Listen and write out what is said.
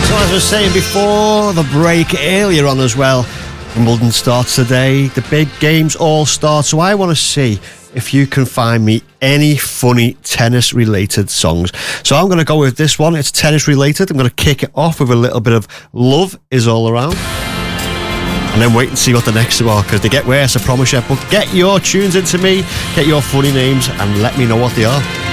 So as I was saying before the break earlier on as well, Wimbledon starts today. The big games all start. So I want to see if you can find me any funny tennis-related songs. So I'm going to go with this one. It's tennis-related. I'm going to kick it off with a little bit of Love Is All Around. And then wait and see what the next two are, because they get worse, I promise you. But get your tunes into me, get your funny names, and let me know what they are.